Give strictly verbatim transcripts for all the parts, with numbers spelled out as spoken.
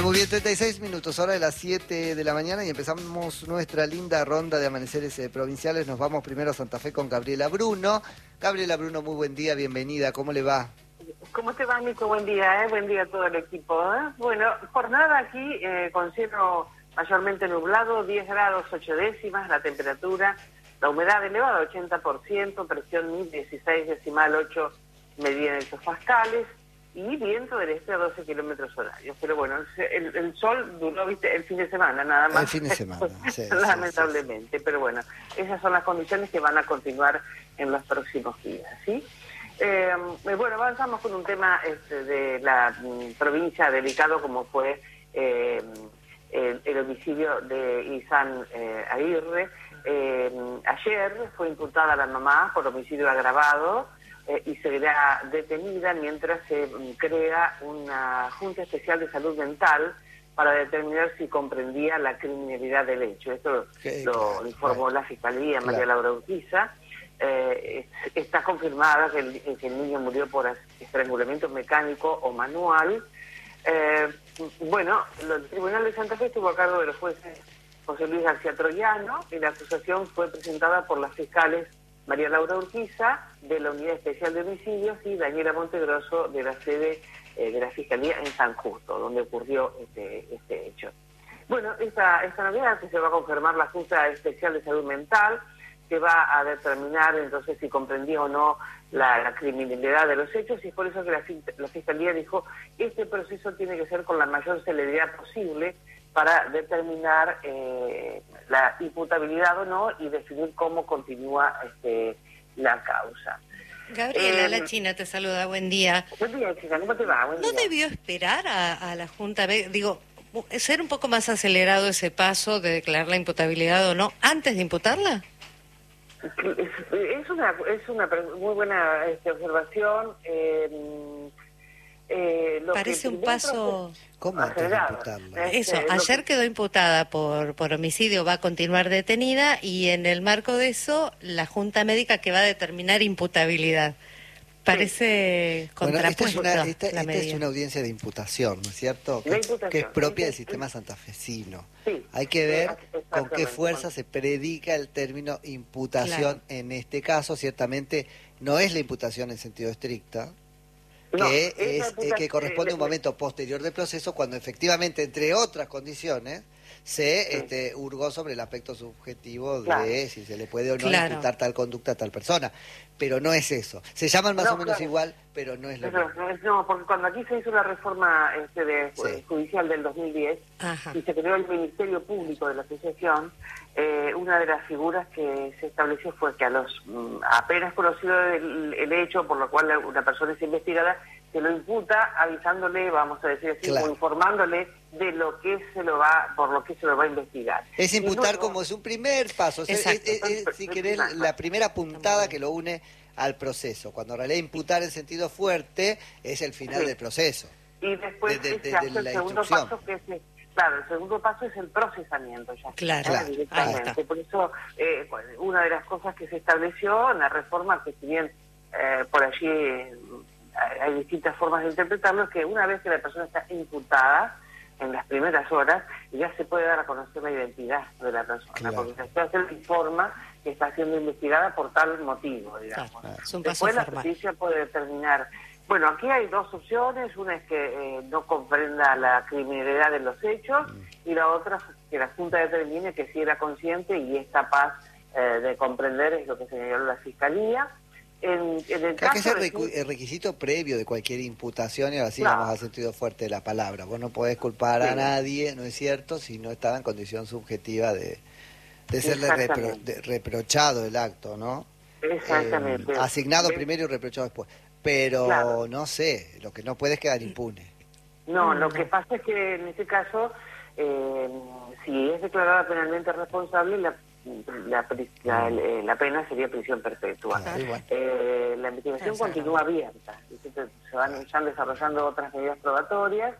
muy bien, treinta y seis minutos, hora de las siete de la mañana y empezamos nuestra linda ronda de amaneceres eh, provinciales. Nos vamos primero a Santa Fe con Gabriela Bruno. Gabriela Bruno, muy buen día, bienvenida, ¿cómo le va? ¿Cómo te va, Nico? Buen día, ¿eh? Buen día a todo el equipo. ¿eh? Bueno, jornada aquí eh, con cielo mayormente nublado, diez grados ocho décimas, la temperatura, la humedad elevada ochenta por ciento, presión mil dieciséis decimal ocho medida en hectopascales y viento del este a doce kilómetros horarios. Pero bueno, el, el sol duró, viste, el fin de semana nada más. El fin de semana, sí, lamentablemente. Sí, sí. Pero bueno, esas son las condiciones que van a continuar en los próximos días, ¿sí? Eh, bueno, avanzamos con un tema este, de la mm, provincia delicado como fue eh, el, el homicidio de Izan eh, Aguirre. Eh, ayer fue imputada la mamá por homicidio agravado eh, y seguirá detenida mientras se mm, crea una Junta Especial de Salud Mental para determinar si comprendía la criminalidad del hecho. Esto okay, lo claro, informó claro. la Fiscalía, María claro. Laura Urquiza. Eh, está confirmada que el, que el niño murió por estrangulamiento mecánico o manual. Eh, bueno, el Tribunal de Santa Fe estuvo a cargo de los jueces José Luis García Troyano y la acusación fue presentada por las fiscales María Laura Urquiza de la Unidad Especial de Homicidios y Daniela Montegroso de la sede eh, de la Fiscalía en San Justo, donde ocurrió este, este hecho. Bueno, esta, esta novedad que se va a confirmar la Junta Especial de Salud Mental, que va a determinar entonces si comprendía o no la, la criminalidad de los hechos, y es por eso que la, la Fiscalía dijo este proceso tiene que ser con la mayor celeridad posible para determinar eh, la imputabilidad o no y definir cómo continúa este, la causa. Gabriela, eh, la China te saluda, buen día. Buen día, China, ¿cómo te va? Buen ¿No día. debió esperar a, a la Junta, digo, ser un poco más acelerado ese paso de declarar la imputabilidad o no antes de imputarla? Es una es una muy buena este, observación. Eh, eh, lo Parece un paso... ¿Cómo antes de imputarla? Eso, este, ayer que... quedó imputada por, por homicidio, va a continuar detenida y en el marco de eso la Junta Médica que va a determinar imputabilidad. Parece contrapuesto. Bueno, esta, es una, esta, esta es una audiencia de imputación, ¿no es cierto? Que, que es propia del sistema santafesino. Sí, Hay que ver con qué fuerza se predica el término imputación claro. en este caso. Ciertamente no es la imputación en sentido estricta, que, no, es, es que corresponde a un momento posterior del proceso cuando efectivamente, entre otras condiciones, se sí. este, hurgó sobre el aspecto subjetivo de claro. si se le puede o no claro. imputar tal conducta a tal persona. Pero no es eso. Se llaman más no, o menos claro. igual, pero no es lo no, mismo. No, no, porque cuando aquí se hizo la reforma este, de, sí. judicial del dos mil diez Ajá. y se creó el Ministerio Público de la Asociación, eh, una de las figuras que se estableció fue que a los mm, apenas conocido el, el hecho por lo cual una persona es investigada, se lo imputa avisándole, vamos a decir así, claro. o informándole de lo que se lo va, por lo que se lo va a investigar. Es imputar luego, como es un primer paso, es, es, es, es, si querés, la primera puntada que lo une al proceso. Cuando en realidad imputar en sentido fuerte es el final sí. del proceso. Y después de, de, se de, hace de el segundo paso que es, claro, el segundo paso es el procesamiento ya. Claro, ¿eh? Directamente. Por eso, eh, una de las cosas que se estableció en la reforma, que si bien eh, por allí eh, hay distintas formas de interpretarlo, es que una vez que la persona está imputada, en las primeras horas, ya se puede dar a conocer la identidad de la persona, claro. porque se le informa que está siendo investigada por tal motivo, digamos. Claro, es un paso Después formal. La justicia puede determinar... Bueno, aquí hay dos opciones, una es que eh, no comprenda la criminalidad de los hechos, mm. y la otra que la Junta determine que sí era consciente y es capaz eh, de comprender, es lo que señaló la Fiscalía. En, en el Creo caso que es el, de... requ el requisito previo de cualquier imputación, y ahora sí claro. vamos al sentido fuerte de la palabra. Vos no podés culpar sí. a nadie, ¿no es cierto?, si no estaba en condición subjetiva de, de serle repro de, reprochado el acto, ¿no? Exactamente. Eh, asignado sí. primero y reprochado después. Pero, claro. no sé, lo que no puede es quedar impune. No, lo que pasa es que en este caso, eh, si es declarada penalmente responsable, la La, la, la, la pena sería prisión perpetua. Ah, bueno. eh, la investigación Exacto. continúa abierta. Se van, están desarrollando otras medidas probatorias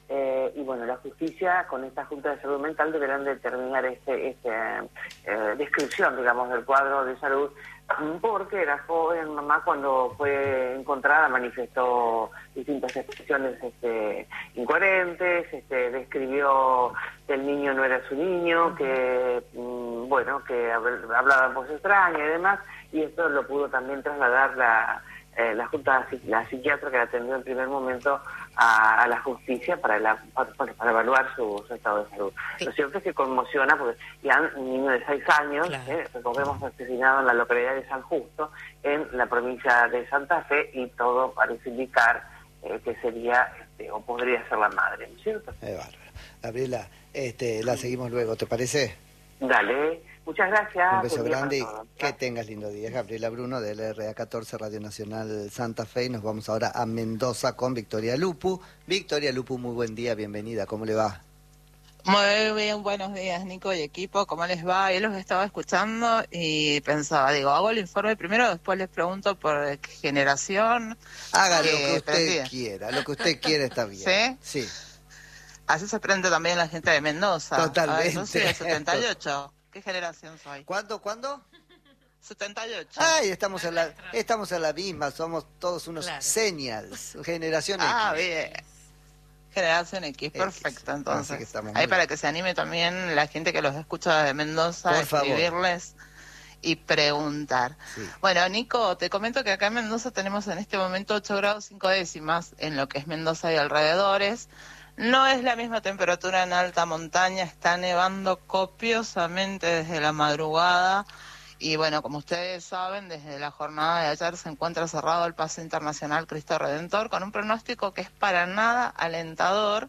Eh, y bueno, la justicia con esta Junta de Salud Mental deberán determinar este, este eh, descripción, digamos, del cuadro de salud, porque la joven mamá cuando fue encontrada manifestó distintas expresiones este, incoherentes, este, describió que el niño no era su niño, que mm, bueno, que hablaba en voz extraña y demás, y esto lo pudo también trasladar la Eh, la Junta, la psiquiatra que la atendió en primer momento a, a la justicia para, la, para, para evaluar su, su estado de salud. Sí. Lo cierto es que conmociona porque ya un niño de seis años, claro. eh, recordemos, asesinado en la localidad de San Justo, en la provincia de Santa Fe, y todo parece indicar eh, que sería este, o podría ser la madre, ¿no es cierto? Eh, bárbaro. Gabriela, este, la seguimos luego, ¿te parece? Dale. Muchas gracias. Un beso grande y que tengas lindo día. Gabriela Bruno de L R A catorce Radio Nacional Santa Fe, y nos vamos ahora a Mendoza con Victoria Lupu. Victoria Lupu, muy buen día, bienvenida, ¿cómo le va? Muy bien, buenos días Nico y equipo, ¿cómo les va? Yo los estaba escuchando y pensaba, digo, hago el informe primero, después les pregunto por generación. Haga lo que usted prendía. quiera, lo que usted quiera está bien. ¿Sí? Sí. Así se aprende también la gente de Mendoza. Totalmente. Ay, yo soy del setenta y ocho. ¿Qué generación soy? ¿Cuándo? ¿Cuándo? setenta y ocho. Ay, estamos en la, estamos en la misma, somos todos unos claro. Senials, generación X. Ah, bien. Generación X, X. Perfecto, entonces. Ahí muy... para que se anime también la gente que los escucha de Mendoza a escribirles y preguntar. Sí. Bueno, Nico, te comento que acá en Mendoza tenemos en este momento ocho grados cinco décimas en lo que es Mendoza y alrededores. No es la misma temperatura en alta montaña, está nevando copiosamente desde la madrugada y bueno, como ustedes saben, desde la jornada de ayer se encuentra cerrado el Paso Internacional Cristo Redentor con un pronóstico que es para nada alentador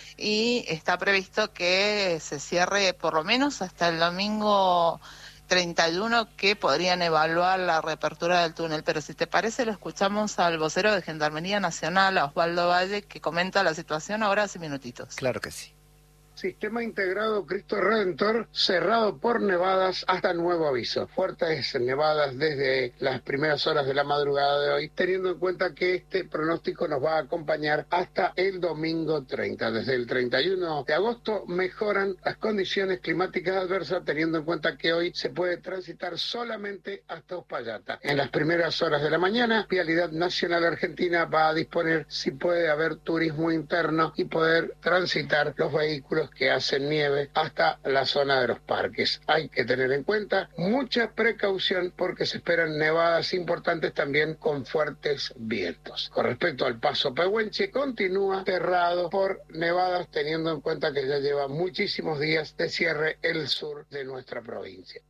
y está previsto que se cierre por lo menos hasta el domingo treinta y uno, que podrían evaluar la reapertura del túnel. Pero si te parece, lo escuchamos al vocero de Gendarmería Nacional, a Osvaldo Valle, que comenta la situación ahora hace minutitos. Claro que sí. Sistema integrado Cristo Redentor cerrado por nevadas hasta nuevo aviso. Fuertes nevadas desde las primeras horas de la madrugada de hoy, teniendo en cuenta que este pronóstico nos va a acompañar hasta el domingo treinta. Desde el treinta y uno de agosto mejoran las condiciones climáticas adversas, teniendo en cuenta que hoy se puede transitar solamente hasta Uspallata. En las primeras horas de la mañana, Vialidad Nacional Argentina va a disponer si puede haber turismo interno y poder transitar los vehículos que hacen nieve hasta la zona de los parques. Hay que tener en cuenta mucha precaución porque se esperan nevadas importantes también con fuertes vientos. Con respecto al Paso Pehuenche, continúa cerrado por nevadas, teniendo en cuenta que ya lleva muchísimos días de cierre el sur de nuestra provincia.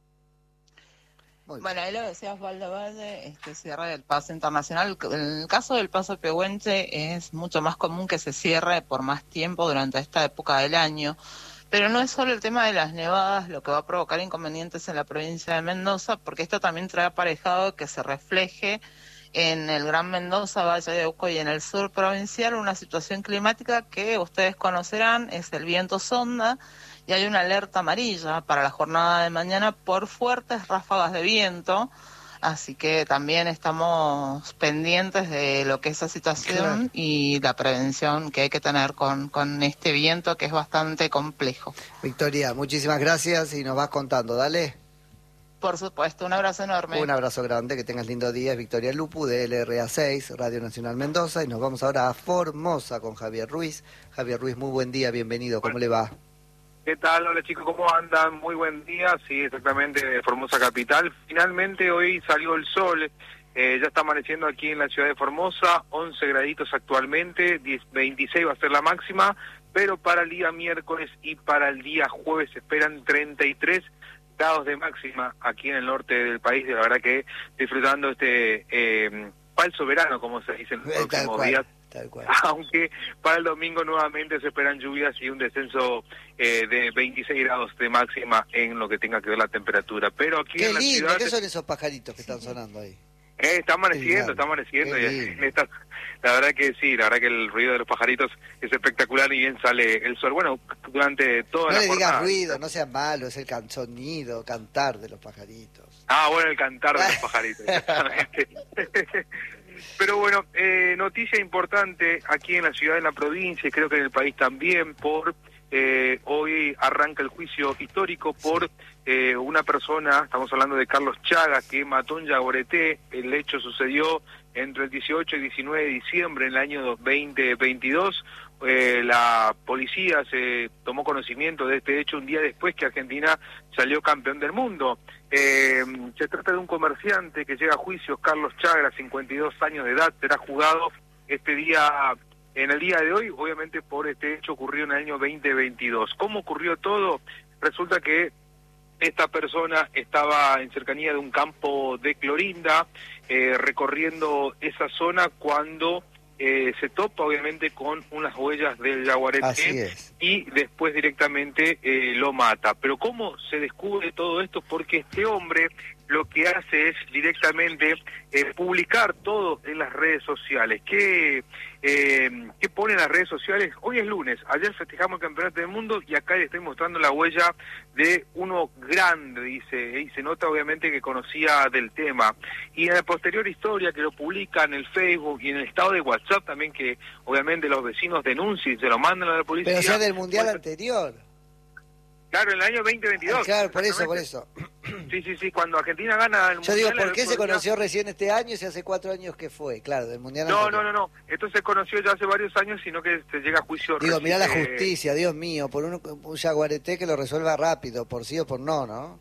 Bueno, ahí lo decía Osvaldo Valle, este cierre del Paso Internacional. En el caso del Paso Pehuenche es mucho más común que se cierre por más tiempo durante esta época del año, pero no es solo el tema de las nevadas lo que va a provocar inconvenientes en la provincia de Mendoza, porque esto también trae aparejado que se refleje en el Gran Mendoza, Valle de Uco y en el sur provincial una situación climática que ustedes conocerán, es el viento sonda, y hay una alerta amarilla para la jornada de mañana por fuertes ráfagas de viento, así que también estamos pendientes de lo que es esa situación, claro, y la prevención que hay que tener con, con este viento que es bastante complejo. Victoria, muchísimas gracias y nos vas contando, dale. Por supuesto, un abrazo enorme. Un abrazo grande, que tengas lindo día. Victoria Lupu de L R A seis, Radio Nacional Mendoza, y nos vamos ahora a Formosa con Javier Ruiz. Javier Ruiz, muy buen día, bienvenido, ¿cómo le va? ¿Qué tal? Hola chicos, ¿cómo andan? Muy buen día, sí, exactamente, de Formosa Capital. Finalmente hoy salió el sol, eh, ya está amaneciendo aquí en la ciudad de Formosa, once graditos actualmente, diez, veintiséis va a ser la máxima, pero para el día miércoles y para el día jueves se esperan treinta y tres grados de máxima aquí en el norte del país. De la verdad que disfrutando este eh, falso verano, como se dice en los próximos días. Tal cual. Aunque para el domingo nuevamente se esperan lluvias y un descenso eh, de veintiséis grados de máxima en lo que tenga que ver la temperatura. Pero aquí Qué en la lindo, ciudad... ¿qué son esos pajaritos que están sonando ahí? Eh, está amaneciendo, está amaneciendo. Y en esta, la verdad que sí, la verdad que el ruido de los pajaritos es espectacular y bien sale el sol. Bueno, durante toda no la le jornada... digas ruido, no sea malo, es el can sonido, cantar de los pajaritos. Ah, bueno, el cantar de los pajaritos, exactamente. Pero bueno, eh, noticia importante aquí en la ciudad, en la provincia, y creo que en el país también, por eh, hoy arranca el juicio histórico por sí. eh, una persona, estamos hablando de Carlos Chagas, que mató un yaguareté. El hecho sucedió entre el dieciocho y diecinueve de diciembre en el año veinte veintidós. Eh, la policía se tomó conocimiento de este hecho un día después que Argentina salió campeón del mundo. Eh, se trata de un comerciante que llega a juicio, Carlos Chagas, cincuenta y dos años de edad, será juzgado este día, en el día de hoy, obviamente por este hecho ocurrido en el año veinte veintidós. ¿Cómo ocurrió todo? Resulta que esta persona estaba en cercanía de un campo de Clorinda, eh, recorriendo esa zona cuando eh, se topa obviamente con unas huellas del yaguareté y después directamente eh, lo mata. Pero ¿cómo se descubre todo esto? Porque este hombre lo que hace es directamente eh, publicar todo en las redes sociales. ¿Qué, eh, ¿Qué pone en las redes sociales? Hoy es lunes, ayer festejamos el Campeonato del Mundo y acá le estoy mostrando la huella de uno grande, dice, y se nota obviamente que conocía del tema. Y en la posterior historia que lo publica en el Facebook y en el estado de WhatsApp también, que obviamente los vecinos denuncian y se lo mandan a la policía. Pero ya del Mundial pues, anterior. Claro, en el año veinte veintidós. Ah, claro, por eso, por eso. Sí, sí, sí, cuando Argentina gana el Mundial... Yo digo, ¿por qué se conoció recién este año si hace cuatro años que fue? Claro, del Mundial No, anterior. no, no, no, esto se conoció ya hace varios años, sino que se llega a juicio... Digo, mirá la eh... justicia, Dios mío, por un, un yaguareté que lo resuelva rápido, por sí o por no, ¿no?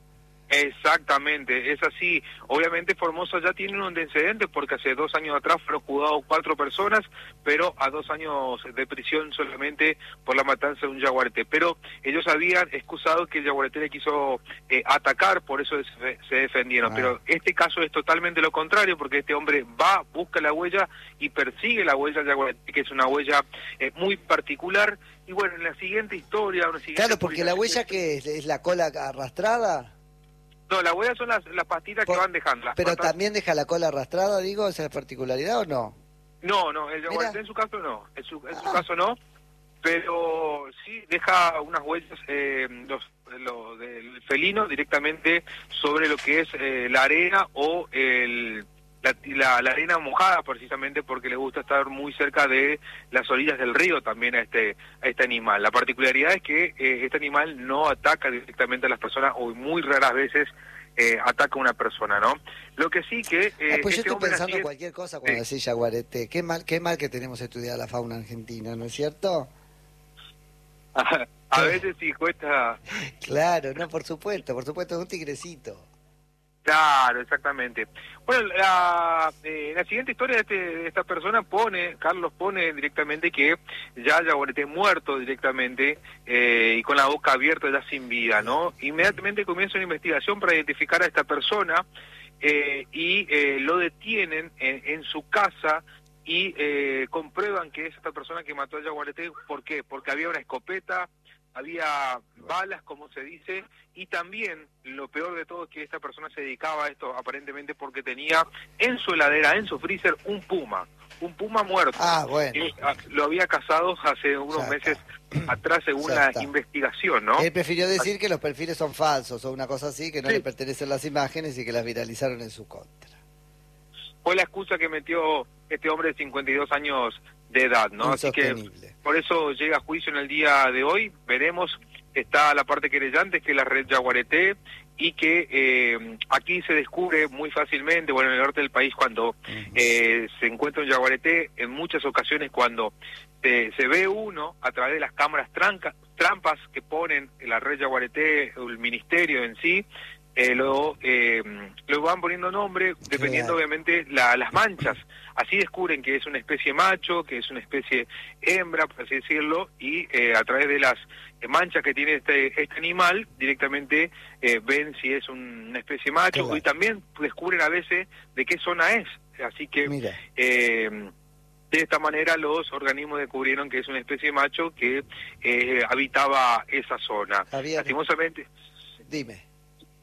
Exactamente, es así. Obviamente Formosa ya tiene un antecedente porque hace dos años atrás fueron juzgados cuatro personas, pero a dos años de prisión solamente por la matanza de un yaguareté. Pero ellos habían excusado que el yaguareté le quiso eh, atacar, por eso se, se defendieron. Ah. Pero este caso es totalmente lo contrario, porque este hombre va, busca la huella y persigue la huella del yaguareté, que es una huella eh, muy particular. Y bueno, en la siguiente historia... Una siguiente claro, porque la huella que es, es la cola arrastrada... No, las huellas son las, las pastitas Por, que van dejando. Las ¿Pero patas... también deja la cola arrastrada, digo, esa es particularidad o no? No, no, el yaguareté en su caso no, en su, en su ah. caso no, pero sí deja unas huellas eh, los, los del felino directamente sobre lo que es eh, la arena o el... La, la, la arena mojada, precisamente porque le gusta estar muy cerca de las orillas del río también a este a este animal. La particularidad es que eh, este animal no ataca directamente a las personas, o muy raras veces eh, ataca a una persona, ¿no? Lo que sí que... Eh, ah, pues este yo estoy pensando es... cualquier cosa cuando sí. decís yaguareté. Qué mal, qué mal que tenemos estudiada la fauna argentina, ¿no es cierto? a, a veces sí cuesta... Claro, no, por supuesto, por supuesto, es un tigrecito. Claro, exactamente. Bueno, la, eh, la siguiente historia de, este, de esta persona pone, Carlos pone directamente que ya yaguareté muerto directamente eh, y con la boca abierta ya sin vida, ¿no? Inmediatamente comienza una investigación para identificar a esta persona eh, y eh, lo detienen en, en su casa y eh, comprueban que es esta persona que mató a yaguareté. ¿Por qué? Porque había una escopeta, había balas, como se dice, y también lo peor de todo es que esta persona se dedicaba a esto aparentemente porque tenía en su heladera, en su freezer, un puma, un puma muerto. Ah, bueno. Y, a, lo había cazado hace unos ya meses está. atrás según la investigación, ¿no? Él prefirió decir así que los perfiles son falsos o una cosa así, que no sí. le pertenecen las imágenes y que las viralizaron en su contra. Fue la excusa que metió este hombre de cincuenta y dos años de edad, ¿no? Así que por eso llega a juicio en el día de hoy. Veremos, está la parte querellante, que es la red yaguareté, y que eh, aquí se descubre muy fácilmente, bueno, en el norte del país, cuando eh, se encuentra un yaguareté, en muchas ocasiones cuando eh, se ve uno a través de las cámaras tranca, trampas que ponen en la red yaguareté, el ministerio en sí, Eh, lo, eh, lo van poniendo nombre dependiendo obviamente la, las manchas. Así descubren que es una especie macho, que es una especie hembra, por así decirlo, y eh, a través de las manchas que tiene este, este animal directamente eh, ven si es un, una especie macho. Claro. Y también descubren a veces de qué zona es. Así que eh, de esta manera los organismos descubrieron que es una especie macho que eh, habitaba esa zona. Javier, lastimosamente... Dime.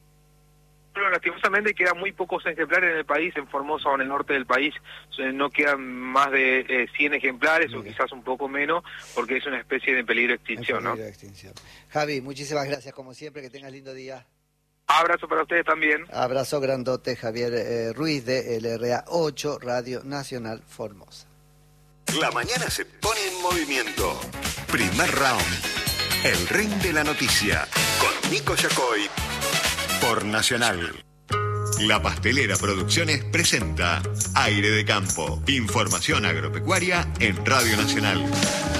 Bueno, lastimosamente quedan muy pocos ejemplares en el país, en Formosa o en el norte del país, no quedan más de eh, cien ejemplares Mira. o quizás un poco menos, porque es una especie de peligro de extinción, en peligro ¿no? de extinción. Javi, muchísimas gracias como siempre, que tengas lindo día. Abrazo para ustedes también. Abrazo grandote, Javier eh, Ruiz de L R A ocho, Radio Nacional Formosa. La mañana se pone en movimiento. Primer round. El ring de la noticia. Con Nico Yacoy. Por Nacional. La Pastelera Producciones presenta Aire de Campo. Información agropecuaria en Radio Nacional.